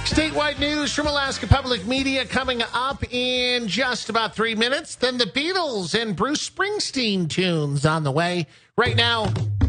Statewide news from Alaska Public Media coming up in just about 3 minutes. Then the Beatles and Bruce Springsteen tunes on the way. Right now,